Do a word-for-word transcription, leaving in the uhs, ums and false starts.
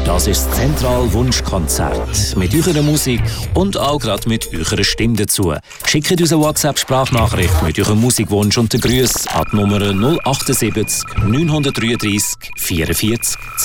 Das ist das Zentral-Wunschkonzert. Mit eurer Musik und auch gerade mit eurer Stimme dazu. Schickt uns eine WhatsApp-Sprachnachricht mit eurem Musikwunsch und den Grüß an die Nummer null sieben acht neun drei drei vierundvierzig